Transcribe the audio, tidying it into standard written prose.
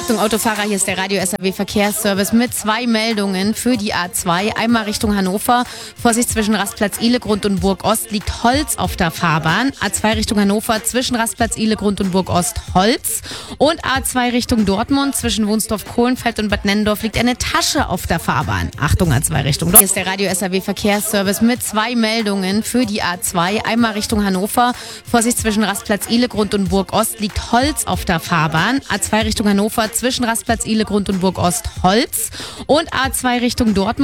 Achtung Autofahrer, hier ist der Radio SAW Verkehrsservice mit 2 Meldungen für die A2. Einmal Richtung Hannover. Vorsicht, zwischen Rastplatz Ihlegrund und Burg Ost liegt Holz auf der Fahrbahn. A2 Richtung Hannover, zwischen Rastplatz Ihlegrund und Burg Ost Holz. Und A2 Richtung Dortmund, zwischen Wunsdorf-Kohlenfeld und Bad Nennendorf liegt eine Tasche auf der Fahrbahn. Achtung A2 Richtung Dortmund. Hier ist der Radio SAW Verkehrsservice mit 2 Meldungen für die A2. Einmal Richtung Hannover. Vorsicht, zwischen Rastplatz Ihlegrund und Burg Ost liegt Holz auf der Fahrbahn. A2 Richtung Hannover, zwischen Rastplatz Ihlegrund und Burg Ost Holz. Und A2 Richtung Dortmund.